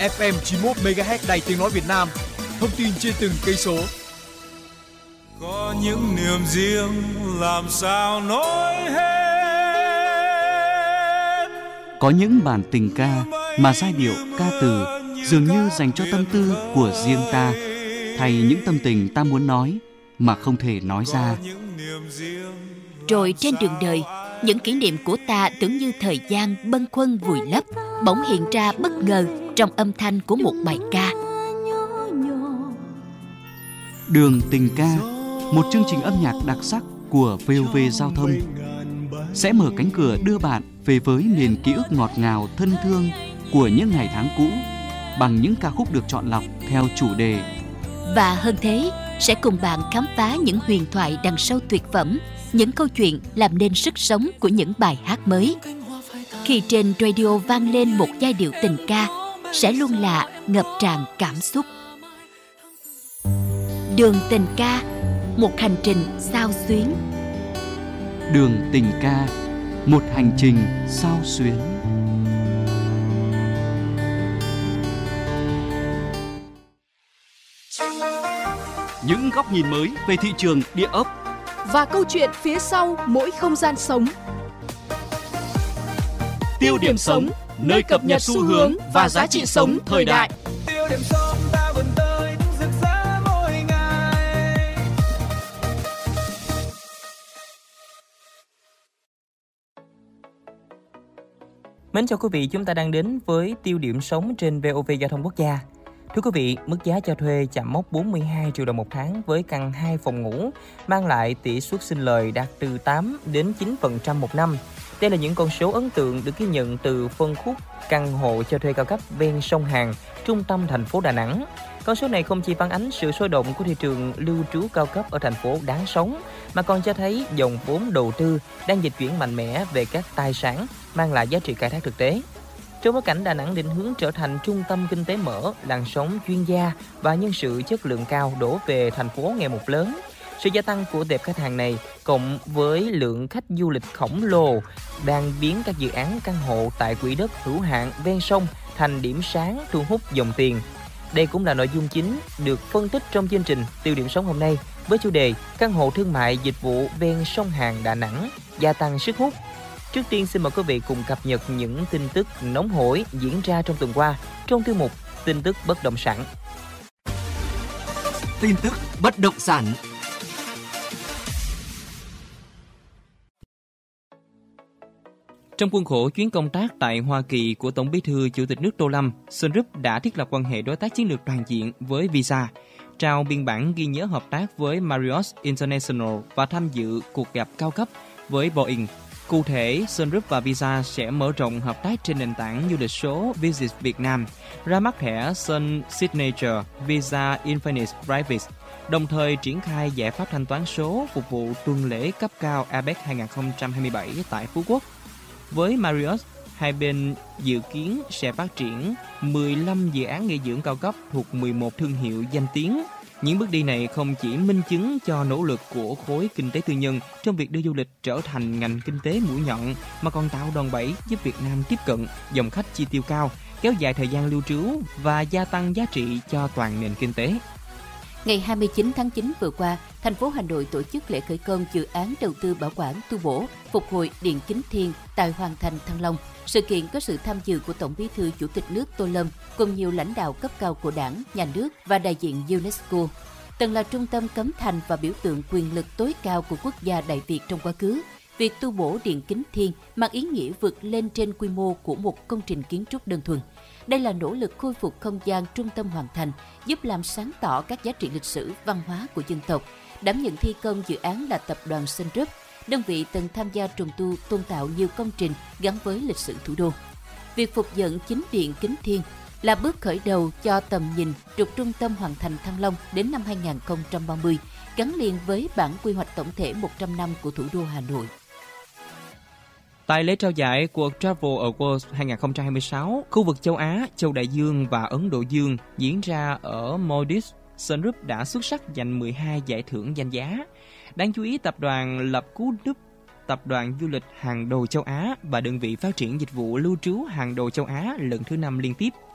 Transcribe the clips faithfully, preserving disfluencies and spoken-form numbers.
ép em chín mươi mốt mê ga héc Đài Tiếng nói Việt Nam. Thông tin trên từng cây số. Có những niềm riêng làm sao nói hết. Có những bản tình ca mà giai điệu ca từ dường như dành cho tâm tư của riêng ta, thay những tâm tình ta muốn nói mà không thể nói ra. Rồi trên đường đời, những kỷ niệm của ta tưởng như thời gian bâng khuâng vùi lấp, bỗng hiện ra bất ngờ trong âm thanh của một bài ca. Đường tình ca, một chương trình âm nhạc đặc sắc của vê o vê Giao thông, sẽ mở cánh cửa đưa bạn về với miền ký ức ngọt ngào thân thương của những ngày tháng cũ bằng những ca khúc được chọn lọc theo chủ đề. Và hơn thế, sẽ cùng bạn khám phá những huyền thoại đằng sau tuyệt phẩm, những câu chuyện làm nên sức sống của những bài hát mới. Khi trên radio vang lên một giai điệu tình ca, sẽ luôn là ngập tràn cảm xúc. Đường tình ca, một hành trình xao xuyến. Đường tình ca, một hành trình xao xuyến. Những góc nhìn mới về thị trường địa ốc và câu chuyện phía sau mỗi không gian sống. Tiêu điểm sống, nơi cập nhật xu hướng và giá trị sống thời đại. Tiêu điểm sống ta vươn tới những rực rỡ mỗi ngày. Mến chào quý vị, chúng ta đang đến với tiêu điểm sống trên vê o vê Giao thông Quốc gia. Thưa quý vị, mức giá cho thuê chạm mốc bốn mươi hai triệu đồng một tháng với căn hai phòng ngủ, mang lại tỷ suất sinh lời đạt từ tám đến chín phần trăm một năm. Đây là những con số ấn tượng được ghi nhận từ phân khúc căn hộ cho thuê cao cấp ven sông Hàn, trung tâm thành phố Đà Nẵng. Con số này không chỉ phản ánh sự sôi động của thị trường lưu trú cao cấp ở thành phố đáng sống, mà còn cho thấy dòng vốn đầu tư đang dịch chuyển mạnh mẽ về các tài sản mang lại giá trị khai thác thực tế. Trong bối cảnh Đà Nẵng định hướng trở thành trung tâm kinh tế mở, làn sóng chuyên gia và nhân sự chất lượng cao đổ về thành phố ngày một lớn, sự gia tăng của tệp khách hàng này cộng với lượng khách du lịch khổng lồ đang biến các dự án căn hộ tại quỹ đất hữu hạn ven sông thành điểm sáng thu hút dòng tiền. Đây cũng là nội dung chính được phân tích trong chương trình Tiêu điểm sống hôm nay với chủ đề căn hộ thương mại dịch vụ ven sông Hàn Đà Nẵng gia tăng sức hút. Trước tiên xin mời quý vị cùng cập nhật những tin tức nóng hổi diễn ra trong tuần qua trong tiêu mục tin tức bất động sản. Tin tức bất động sản. Trong khuôn khổ chuyến công tác tại Hoa Kỳ của Tổng Bí thư Chủ tịch nước Tô Lâm, Sun Group đã thiết lập quan hệ đối tác chiến lược toàn diện với Visa, trao biên bản ghi nhớ hợp tác với Marriott International và tham dự cuộc gặp cao cấp với Boeing. Cụ thể, Sun Group và Visa sẽ mở rộng hợp tác trên nền tảng du lịch số Visit Việt Nam, ra mắt thẻ Sun Signature Visa Infinite Private, đồng thời triển khai giải pháp thanh toán số phục vụ tuần lễ cấp cao a pếc hai không hai bảy tại Phú Quốc. Với Marriott, hai bên dự kiến sẽ phát triển mười lăm dự án nghỉ dưỡng cao cấp thuộc mười một thương hiệu danh tiếng. Những bước đi này không chỉ minh chứng cho nỗ lực của khối kinh tế tư nhân trong việc đưa du lịch trở thành ngành kinh tế mũi nhọn, mà còn tạo đòn bẩy giúp Việt Nam tiếp cận dòng khách chi tiêu cao, kéo dài thời gian lưu trú và gia tăng giá trị cho toàn nền kinh tế. Ngày hai mươi chín tháng chín vừa qua, thành phố Hà Nội tổ chức lễ khởi công dự án đầu tư bảo quản, tu bổ, phục hồi điện Kính Thiên tại Hoàng Thành, Thăng Long. Sự kiện có sự tham dự của Tổng Bí thư Chủ tịch nước Tô Lâm cùng nhiều lãnh đạo cấp cao của Đảng, Nhà nước và đại diện UNESCO. Từng là trung tâm cấm thành và biểu tượng quyền lực tối cao của quốc gia Đại Việt trong quá khứ, việc tu bổ điện Kính Thiên mang ý nghĩa vượt lên trên quy mô của một công trình kiến trúc đơn thuần. Đây là nỗ lực khôi phục không gian trung tâm Hoàng Thành, giúp làm sáng tỏ các giá trị lịch sử, văn hóa của dân tộc. Đảm nhận thi công dự án là tập đoàn Sun Group, đơn vị từng tham gia trùng tu tôn tạo nhiều công trình gắn với lịch sử thủ đô. Việc phục dựng chính điện Kính Thiên là bước khởi đầu cho tầm nhìn trục trung tâm Hoàng Thành Thăng Long đến năm hai không ba mươi, gắn liền với bản quy hoạch tổng thể một trăm năm của thủ đô Hà Nội. Tại lễ trao giải cuộc Travel Awards hai không hai sáu, khu vực châu Á, châu Đại Dương và Ấn Độ Dương diễn ra ở Maldives, Sun Group đã xuất sắc giành mười hai giải thưởng danh giá. Đáng chú ý, tập đoàn Lập Cú Đức, tập đoàn du lịch hàng đầu châu Á và đơn vị phát triển dịch vụ lưu trú hàng đầu châu Á lần thứ năm liên tiếp.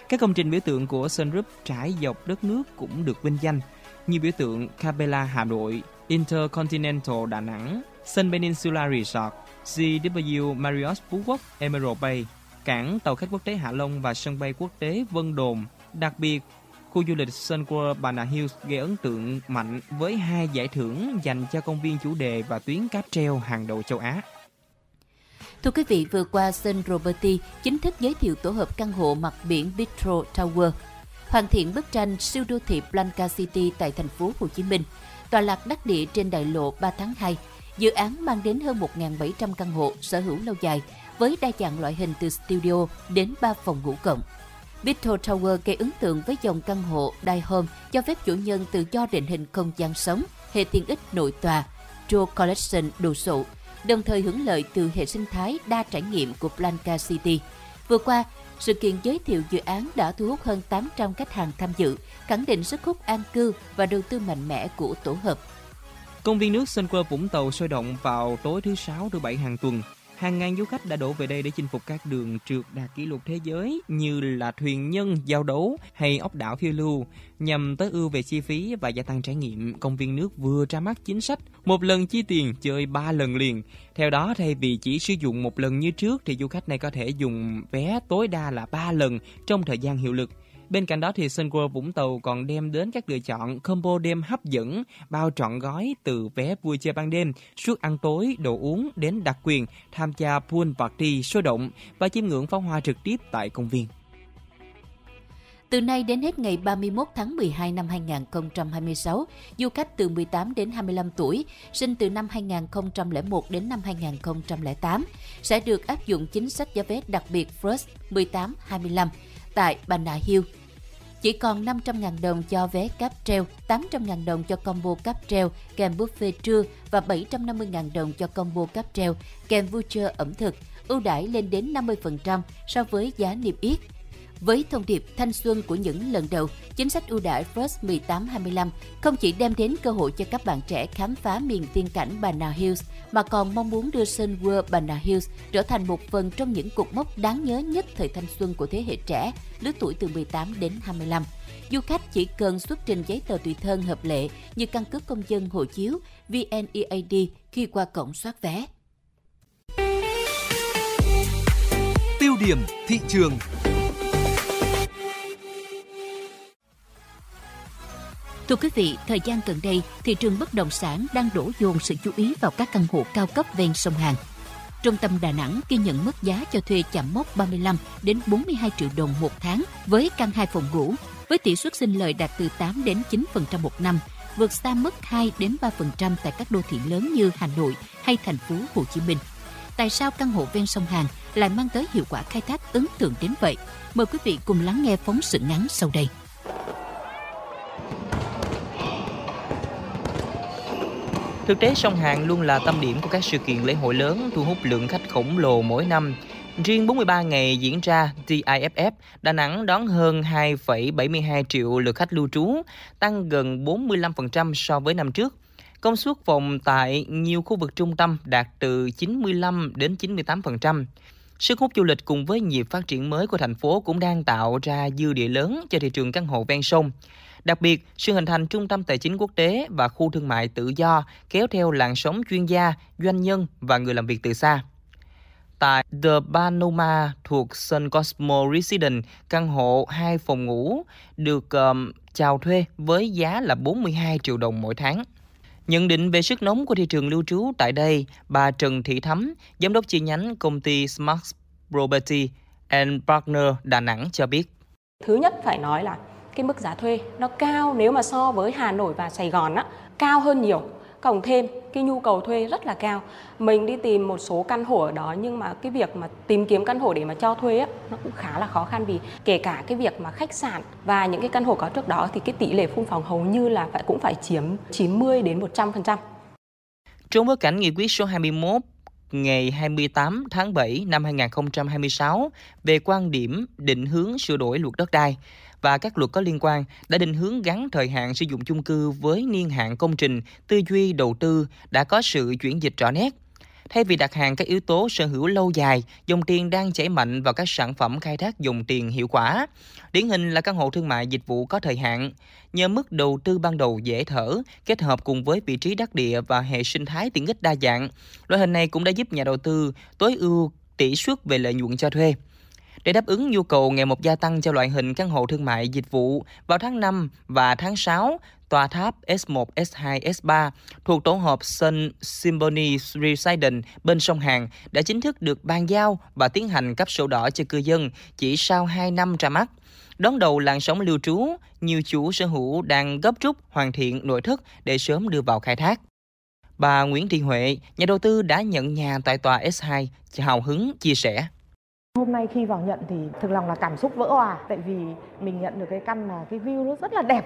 Các công trình biểu tượng của Sun Group trải dọc đất nước cũng được vinh danh, như biểu tượng Capella Hà Nội, Intercontinental Đà Nẵng, Sun Peninsula Resort, giê vê Marriott Phú Quốc Emerald Bay, cảng tàu khách quốc tế Hạ Long và sân bay quốc tế Vân Đồn. Đặc biệt, khu du lịch Sun World Banana Hills gây ấn tượng mạnh với hai giải thưởng dành cho công viên chủ đề và tuyến cáp treo hàng đầu châu Á. Thưa quý vị, vừa qua Sun Property chính thức giới thiệu tổ hợp căn hộ mặt biển Bistro Tower, hoàn thiện bức tranh siêu đô thị Blanca City tại thành phố Hồ Chí Minh, tọa lạc đắc địa trên đại lộ ba tháng hai. Dự án mang đến hơn một nghìn bảy trăm căn hộ sở hữu lâu dài với đa dạng loại hình từ studio đến ba phòng ngủ cộng. Bistro Tower gây ấn tượng với dòng căn hộ Die Home cho phép chủ nhân tự do định hình không gian sống, hệ tiện ích nội tòa, Joe Collection đồ sộ, đồng thời hưởng lợi từ hệ sinh thái đa trải nghiệm của Blanca City. Vừa qua, sự kiện giới thiệu dự án đã thu hút hơn tám trăm khách hàng tham dự, khẳng định sức hút an cư và đầu tư mạnh mẽ của tổ hợp. Công viên nước Sun World Vũng Tàu sôi động vào tối thứ Sáu, thứ Bảy hàng tuần. Hàng ngàn du khách đã đổ về đây để chinh phục các đường trượt đạt kỷ lục thế giới như là thuyền nhân, giao đấu hay ốc đảo phiêu lưu. Nhằm tối ưu về chi phí và gia tăng trải nghiệm, công viên nước vừa ra mắt chính sách một lần chi tiền chơi ba lần liền. Theo đó, thay vì chỉ sử dụng một lần như trước thì du khách này có thể dùng vé tối đa là ba lần trong thời gian hiệu lực. Bên cạnh đó thì Sun World Vũng Tàu còn đem đến các lựa chọn combo đêm hấp dẫn, bao trọn gói từ vé vui chơi ban đêm, suất ăn tối, đồ uống đến đặc quyền tham gia pool party sôi động và chiêm ngưỡng pháo hoa trực tiếp tại công viên. Từ nay đến hết ngày ba mươi mốt tháng mười hai năm hai nghìn không trăm hai mươi sáu, du khách từ mười tám đến hai mươi lăm tuổi, sinh từ năm hai nghìn không trăm lẻ một đến năm hai nghìn không trăm lẻ tám, sẽ được áp dụng chính sách giá vé đặc biệt First mười tám hai mươi lăm tại Banana Hills. Chỉ còn năm trăm nghìn đồng cho vé cáp treo, tám trăm nghìn đồng cho combo cáp treo kèm buffet trưa và bảy trăm năm mươi nghìn đồng cho combo cáp treo kèm vui chơi ẩm thực, ưu đãi lên đến năm mươi phần trăm so với giá niêm yết. Với thông điệp thanh xuân của những lần đầu, chính sách ưu đãi First mười tám hai mươi lăm không chỉ đem đến cơ hội cho các bạn trẻ khám phá miền tiên cảnh Banana Hills, mà còn mong muốn đưa Sun World Banana Hills trở thành một phần trong những cột mốc đáng nhớ nhất thời thanh xuân của thế hệ trẻ, lứa tuổi từ mười tám đến hai mươi lăm. Du khách chỉ cần xuất trình giấy tờ tùy thân hợp lệ như căn cước công dân, hộ chiếu, vê en e i đê khi qua cổng soát vé. Tiêu điểm thị trường. Thưa quý vị, thời gian gần đây, thị trường bất động sản đang đổ dồn sự chú ý vào các căn hộ cao cấp ven sông Hàn. Trung tâm Đà Nẵng ghi nhận mức giá cho thuê chạm mốc ba mươi lăm đến bốn mươi hai triệu đồng một tháng với căn hai phòng ngủ, với tỷ suất sinh lời đạt từ tám đến chín phần trăm một năm, vượt xa mức hai đến ba phần trăm tại các đô thị lớn như Hà Nội hay thành phố Hồ Chí Minh. Tại sao căn hộ ven sông Hàn lại mang tới hiệu quả khai thác ấn tượng đến vậy? Mời quý vị cùng lắng nghe phóng sự ngắn sau đây. Thực tế, sông Hàn luôn là tâm điểm của các sự kiện lễ hội lớn, thu hút lượng khách khổng lồ mỗi năm. Riêng bốn mươi ba ngày diễn ra tê i ép ép, Đà Nẵng đón hơn hai phẩy bảy mươi hai triệu lượt khách lưu trú, tăng gần bốn mươi lăm phần trăm so với năm trước. Công suất phòng tại nhiều khu vực trung tâm đạt từ chín mươi lăm đến chín mươi tám phần trăm. Sức hút du lịch cùng với nhịp phát triển mới của thành phố cũng đang tạo ra dư địa lớn cho thị trường căn hộ ven sông. Đặc biệt, sự hình thành trung tâm tài chính quốc tế và khu thương mại tự do kéo theo làn sóng chuyên gia, doanh nhân và người làm việc từ xa. Tại The Panorama thuộc Sun Cosmo Residence, căn hộ hai phòng ngủ được um, chào thuê với giá là bốn mươi hai triệu đồng mỗi tháng. Nhận định về sức nóng của thị trường lưu trú tại đây, bà Trần Thị Thắm, giám đốc chi nhánh công ty Smart Property and Partner Đà Nẵng cho biết. Thứ nhất phải nói là cái mức giá thuê nó cao, nếu mà so với Hà Nội và Sài Gòn á, cao hơn nhiều. Cộng thêm cái nhu cầu thuê rất là cao. Mình đi tìm một số căn hộ ở đó nhưng mà cái việc mà tìm kiếm căn hộ để mà cho thuê á, nó cũng khá là khó khăn, vì kể cả cái việc mà khách sạn và những cái căn hộ có trước đó thì cái tỷ lệ full phòng hầu như là phải cũng phải chiếm chín mươi đến một trăm phần trăm. Trong bối cảnh nghị quyết số hai mươi mốt ngày hai mươi tám tháng bảy năm hai nghìn không trăm hai mươi sáu về quan điểm định hướng sửa đổi luật đất đai và các luật có liên quan đã định hướng gắn thời hạn sử dụng chung cư với niên hạn công trình, tư duy đầu tư đã có sự chuyển dịch rõ nét. Thay vì đặt hàng các yếu tố sở hữu lâu dài, dòng tiền đang chảy mạnh vào các sản phẩm khai thác dòng tiền hiệu quả. Điển hình là căn hộ thương mại dịch vụ có thời hạn. Nhờ mức đầu tư ban đầu dễ thở, kết hợp cùng với vị trí đắc địa và hệ sinh thái tiện ích đa dạng, loại hình này cũng đã giúp nhà đầu tư tối ưu tỷ suất về lợi nhuận cho thuê. Để đáp ứng nhu cầu ngày một gia tăng cho loại hình căn hộ thương mại dịch vụ, vào tháng năm và tháng sáu, tòa tháp S một, S hai, S ba thuộc tổ hợp Sun Symphony Residence bên sông Hàn đã chính thức được bàn giao và tiến hành cấp sổ đỏ cho cư dân chỉ sau hai năm ra mắt. Đón đầu làn sóng lưu trú, nhiều chủ sở hữu đang gấp rút hoàn thiện nội thất để sớm đưa vào khai thác. Bà Nguyễn Thị Huệ, nhà đầu tư đã nhận nhà tại tòa S hai, hào hứng chia sẻ. Hôm nay khi vào nhận thì thực lòng là cảm xúc vỡ òa, tại vì mình nhận được cái căn mà cái view nó rất là đẹp